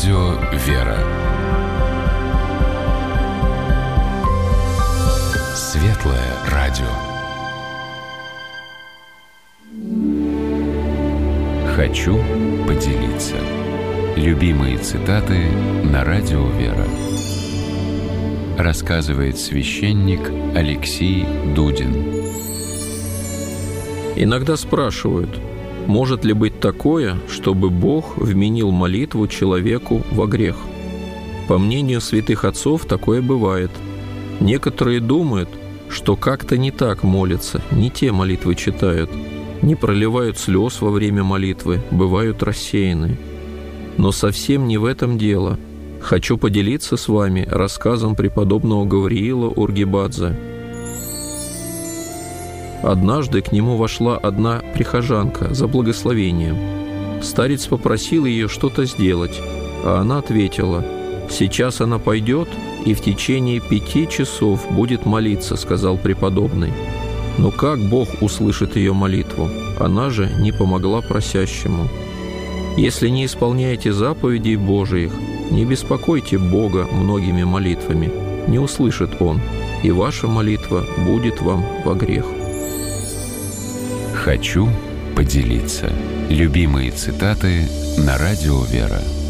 Радио «Вера». Светлое радио. Хочу поделиться. Любимые цитаты на Радио «Вера». Рассказывает священник Алексей Дудин. Иногда спрашивают, может ли быть такое, чтобы Бог вменил молитву человеку во грех? По мнению святых отцов, такое бывает. Некоторые думают, что как-то не так молятся, не те молитвы читают, не проливают слез во время молитвы, бывают рассеяны. Но совсем не в этом дело. Хочу поделиться с вами рассказом преподобного Гавриила Ургибадзе. Однажды к нему вошла одна прихожанка за благословением. Старец попросил ее что-то сделать, а она ответила: «Сейчас она пойдет и в течение 5 часов будет молиться», — сказал преподобный. Но как Бог услышит ее молитву? Она же не помогла просящему. Если не исполняете заповедей Божиих, не беспокойте Бога многими молитвами, не услышит Он, и ваша молитва будет вам во грех. Хочу поделиться. Любимые цитаты на Радио «Вера».